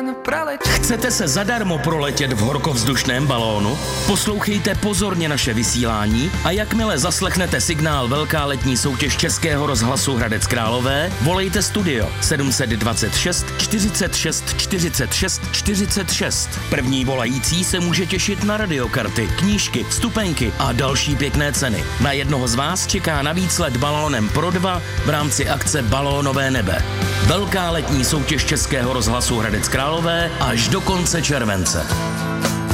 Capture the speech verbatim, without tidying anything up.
Chcete se zadarmo proletět v horkovzdušném balónu? Poslouchejte pozorně naše vysílání a jakmile zaslechnete signál Velká letní soutěž Českého rozhlasu Hradec Králové, volejte studio sedm set dvacet šest čtyřicet šest čtyřicet šest čtyřicet šest. První volající se může těšit na radiokarty, knížky, vstupenky a další pěkné ceny. Na jednoho z vás čeká navíc let balónem pro dva v rámci akce Balónové nebe. Velká letní soutěž Českého rozhlasu Hradec Králové až do konce července.